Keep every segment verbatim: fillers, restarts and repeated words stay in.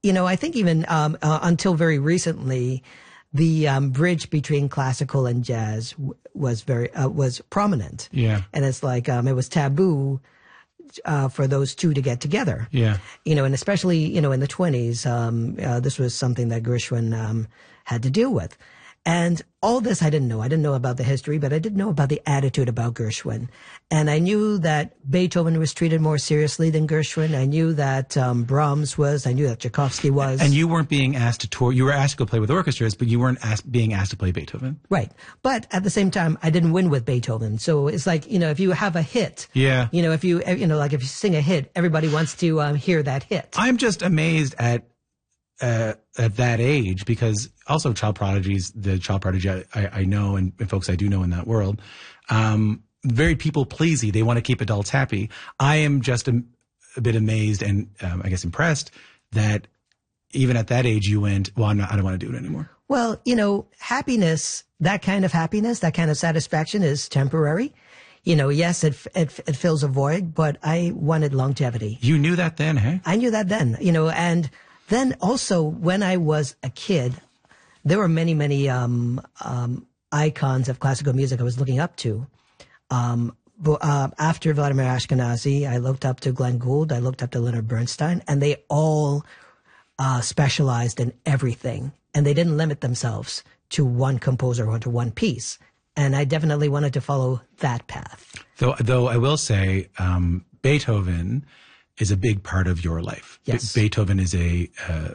you know, I think even um, uh, until very recently, the um, bridge between classical and jazz w- was very uh, was prominent. Yeah. And it's like um, it was taboo uh, for those two to get together. Yeah. You know, and especially, you know, in the twenties, um, uh, this was something that Gershwin um, had to deal with. And all this I didn't know. I didn't know about the history, but I did know about the attitude about Gershwin. And I knew that Beethoven was treated more seriously than Gershwin. I knew that um, Brahms was. I knew that Tchaikovsky was. And you weren't being asked to tour. You were asked to go play with orchestras, but you weren't asked, being asked to play Beethoven. Right. But at the same time, I didn't win with Beethoven. So it's like, you know, if you have a hit, Yeah. you know, if you, you know, like if you sing a hit, everybody wants to um, hear that hit. I'm just amazed at uh, at that age, because also child prodigies, the child prodigy I, I, I know and, and folks I do know in that world, um, very people pleasy. They want to keep adults happy. I am just a, a bit amazed and um, I guess impressed that even at that age you went, well, I'm not, I don't want to do it anymore. Well, you know, happiness, that kind of happiness, that kind of satisfaction is temporary. You know, yes, it, it, it fills a void, but I wanted longevity. You knew that then, hey? I knew that then, you know, and then also when I was a kid, there were many, many um, um, icons of classical music I was looking up to. Um, but, uh, after Vladimir Ashkenazy, I looked up to Glenn Gould, I looked up to Leonard Bernstein, and they all uh, specialized in everything. And they didn't limit themselves to one composer or to one piece. And I definitely wanted to follow that path. Though, though I will say, um, Beethoven is a big part of your life. Yes. Be- Beethoven is a uh,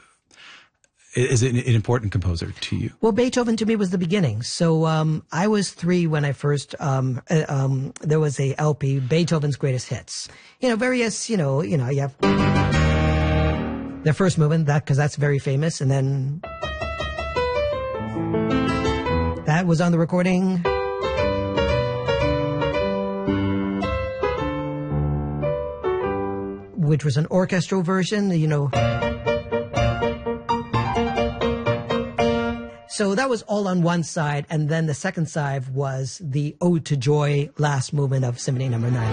is an, an important composer to you. Well, Beethoven to me was the beginning. So um, I was three when I first um, uh, um, there was a L P, Beethoven's Greatest Hits. You know, various. You know, you know, you have the first movement, that because that's very famous, and then that was on the recording. Which was an orchestral version, you know. So that was all on one side, and then the second side was the Ode to Joy, last movement of Symphony Number Nine.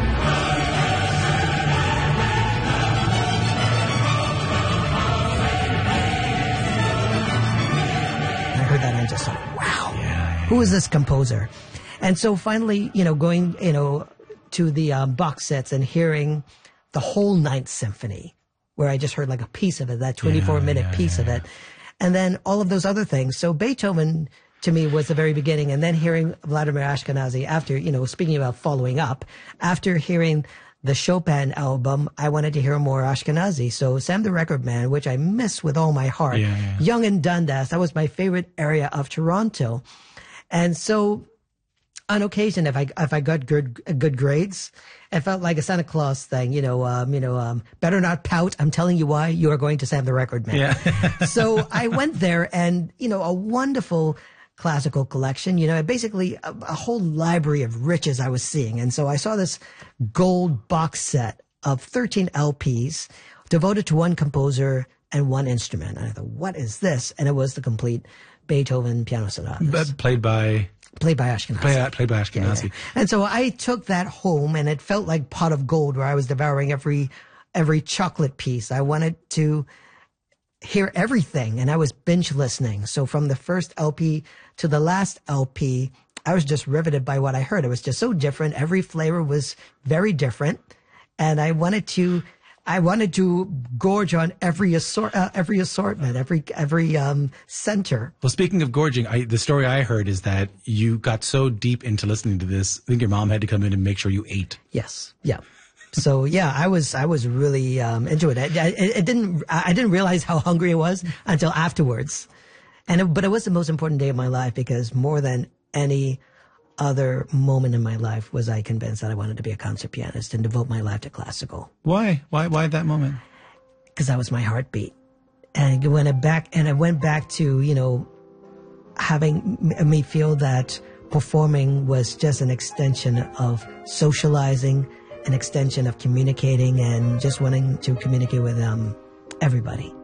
I heard that and I just thought, wow, who is this composer? And so finally, you know, going, you know, to the um, box sets and hearing the whole Ninth Symphony, where I just heard like a piece of it, that twenty-four yeah, minute yeah, piece yeah, of it. And then all of those other things. So Beethoven, to me, was the very beginning. And then hearing Vladimir Ashkenazy after, you know, speaking about following up, after hearing the Chopin album, I wanted to hear more Ashkenazy. So Sam the Record Man, which I miss with all my heart. Yeah, yeah. Young and Dundas, that was my favorite area of Toronto. And so on occasion, if I if I got good good grades, it felt like a Santa Claus thing, you know. Um, you know, um, better not pout. I'm telling you why. You are going to Sam the Record Man. Yeah. So I went there, and you know, a wonderful classical collection. You know, basically a, a whole library of riches I was seeing, and so I saw this gold box set of thirteen L Ps devoted to one composer and one instrument. And I thought, what is this? And it was the complete Beethoven piano sonatas. But played by. Played by Ashkenazy. Play, played by Ashkenazy. Yeah, yeah. And so I took that home, and it felt like pot of gold, where I was devouring every every chocolate piece. I wanted to hear everything, and I was binge listening. So from the first L P to the last L P, I was just riveted by what I heard. It was just so different. Every flavor was very different, and I wanted to I wanted to gorge on every assort, uh, every assortment, every every um, center. Well, speaking of gorging, I, the story I heard is that you got so deep into listening to this, I think your mom had to come in and make sure you ate. Yes, yeah. So yeah, I was I was really um, into it. I, I, it didn't I didn't realize how hungry I was until afterwards, and it, but it was the most important day of my life, because more than any other moment in my life was I convinced that I wanted to be a concert pianist and devote my life to classical. Why? Why? Why that moment? Because that was my heartbeat. And when I back and I went back to, you know, having me feel that performing was just an extension of socializing, an extension of communicating, and just wanting to communicate with um, everybody.